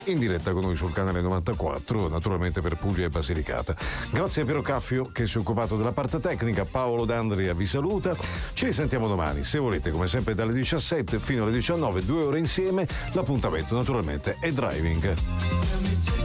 in diretta con noi sul canale 94, naturalmente per Puglia e Basilicata. Grazie a Piero Caffio che si è occupato della parte tecnica. Paolo D'Andria vi saluta. Ci risentiamo domani, se volete, come sempre dalle 17 fino alle 19, 2 ore insieme. L'appuntamento naturalmente è Driving.